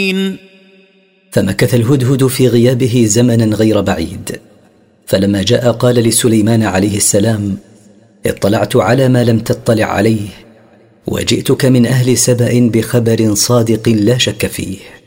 فمكث الهدهد في غيابه زمنا غير بعيد، فلما جاء قال لسليمان عليه السلام: اطلعت على ما لم تطلع عليه، وجئتك من أهل سبأ بخبر صادق لا شك فيه.